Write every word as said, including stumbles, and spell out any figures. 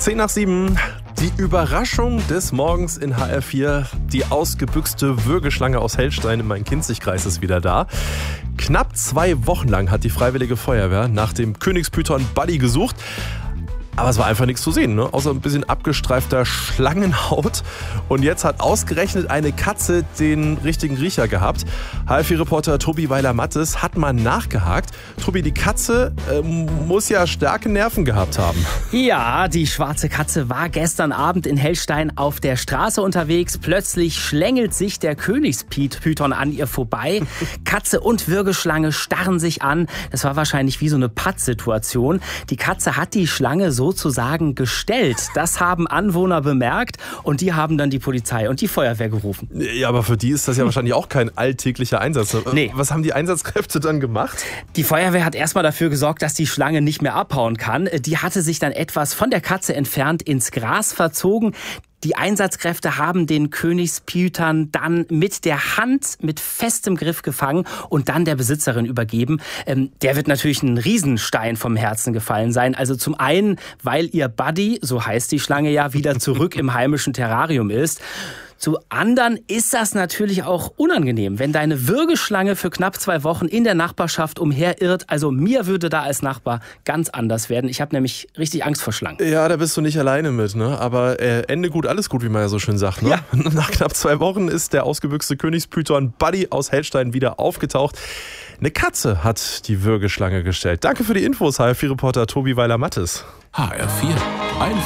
zehn nach sieben. Die Überraschung des Morgens in H R vier. Die ausgebüxte Würgeschlange aus Hellstein im Main-Kinzig-Kreis ist wieder da. Knapp zwei Wochen lang hat die Freiwillige Feuerwehr nach dem Königspython Buddy gesucht. Aber es war einfach nichts zu sehen, ne? Außer ein bisschen abgestreifter Schlangenhaut. Und jetzt hat ausgerechnet eine Katze den richtigen Riecher gehabt. H R vier-Reporter Tobi Weiler-Mattes hat mal nachgehakt. Tobi, die Katze äh, muss ja starke Nerven gehabt haben. Ja, die schwarze Katze war gestern Abend in Hellstein auf der Straße unterwegs. Plötzlich schlängelt sich der Königspython an ihr vorbei. Katze und Würgeschlange starren sich an. Das war wahrscheinlich wie so eine Pattsituation. Die Katze hat die Schlange so sozusagen gestellt. Das haben Anwohner bemerkt und die haben dann die Polizei und die Feuerwehr gerufen. Ja, aber für die ist das ja wahrscheinlich auch kein alltäglicher Einsatz. Nee. Was haben die Einsatzkräfte dann gemacht? Die Feuerwehr hat erstmal dafür gesorgt, dass die Schlange nicht mehr abhauen kann. Die hatte sich dann etwas von der Katze entfernt ins Gras verzogen. Die Einsatzkräfte haben den Königspython dann mit der Hand mit festem Griff gefangen und dann der Besitzerin übergeben. Ähm, der wird natürlich ein Riesenstein vom Herzen gefallen sein. Also zum einen, weil ihr Buddy, so heißt die Schlange ja, wieder zurück im heimischen Terrarium ist. Zu anderen ist das natürlich auch unangenehm, wenn deine Würgeschlange für knapp zwei Wochen in der Nachbarschaft umherirrt. Also mir würde da als Nachbar ganz anders werden. Ich habe nämlich richtig Angst vor Schlangen. Ja, da bist du nicht alleine mit, ne? Aber äh, Ende gut, alles gut, wie man ja so schön sagt, ne? Ja. Nach knapp zwei Wochen ist der ausgebüxte Königspython Buddy aus Hellstein wieder aufgetaucht. Eine Katze hat die Würgeschlange gestellt. Danke für die Infos, H R vier-Reporter Tobi Weiler-Mattes. H R vier. Ein